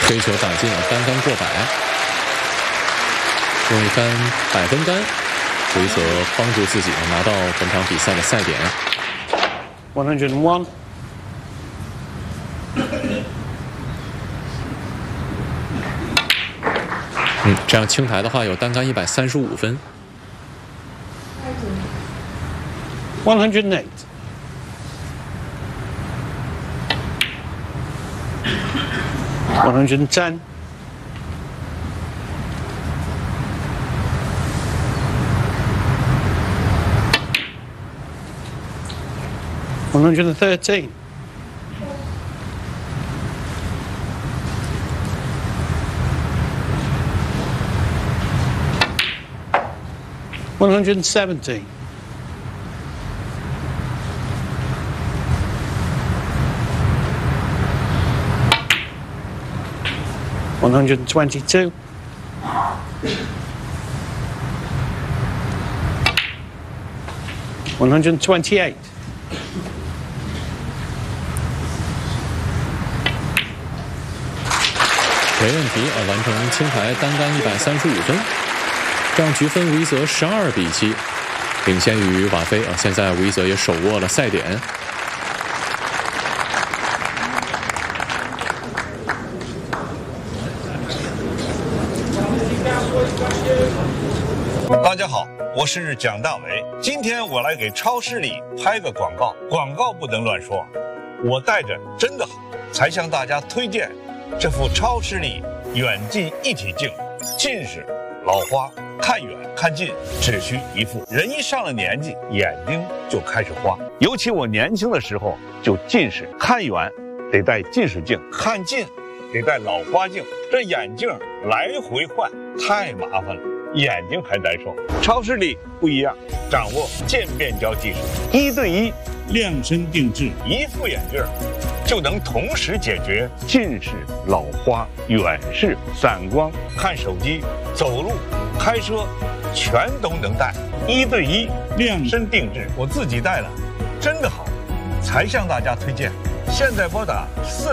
飞球打进了单杆过百，用一杆100分杆，回泽帮助自己拿到本场比赛的赛点。 101。 这样清台的话有单杆135分。 108。110. 113. 117. 122. 128. 没问题啊，完成清台单杆135分，这样局分吴一泽12比7，领先于瓦菲啊。现在吴一泽也手握了赛点。 大家好，我是蒋大为。今天我来给超视力拍个广告，广告不能乱说。我带着真的好，才向大家推荐这副超视力远近一体镜。近视、老花、看远看近只需一副。人一上了年纪，眼睛就开始花。尤其我年轻的时候就近视，看远得戴近视镜，看近得戴老花镜，这眼镜来回换太麻烦了。眼睛还难受，超视力不一样，掌握渐变焦技术，1对1量身定制，一副眼镜就能同时解决近视、老花、远视、散光、看手机、走路、开车，全都能戴。1对1量身定制，我自己戴了，真的好，才向大家推荐。现在拨打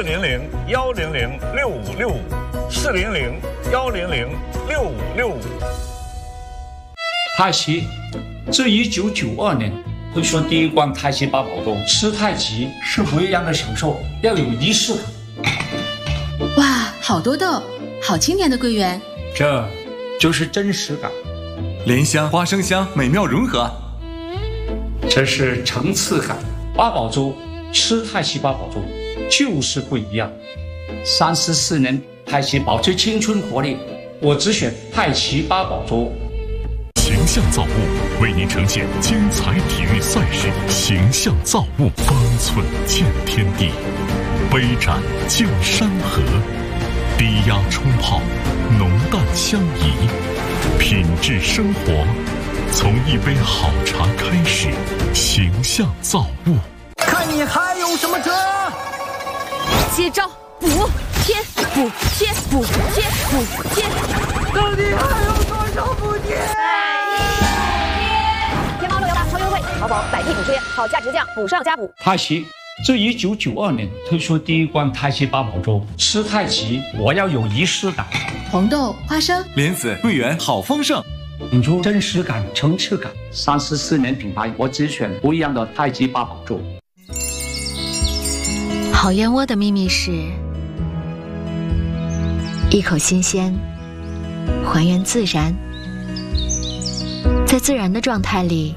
400-100-6565，400-100-6565。 太极自1992年推出第一罐太极八宝粥，吃太极是不一样的享受，要有仪式感。 哇，好多豆，好清甜的桂圆， 这就是真实感。 莲香、花生香美妙融合， 这是层次感。八宝粥，吃太极八宝粥就是不一样。34年太极保持青春活力，我只选太极八宝粥。 形象造物为您呈现精彩体育赛事，形象造物，方寸见天地，杯盏见山河，低压冲泡，浓淡相宜，品质生活，从一杯好茶开始。形象造物， 看你还有什么辙？ 接招，补贴，补贴，补贴，补贴， 到底还有多少补贴？ 天猫乐游大超优惠，淘宝百亿补贴，好价直降，补上加补。 太极自1992年推出第一罐太极八宝粥，吃太极我要有仪式感。 红豆、花生、 莲子、桂圆好丰盛， 品出真实感、层次感。34年品牌，我只选不一样的太极八宝粥。 好燕窝的秘密是一口新鲜，还原自然，在自然的状态里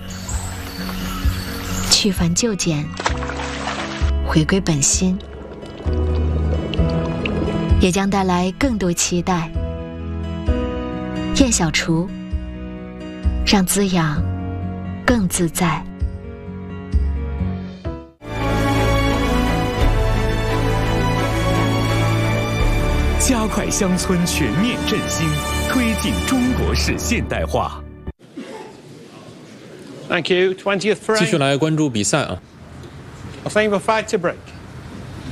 去繁就简，回归本心，也将带来更多期待。燕小厨，让滋养更自在。 加快乡村全面振兴，推进中国式现代化。 Thank you. 20th frame. 继续来关注比赛啊。 A favor fight to break.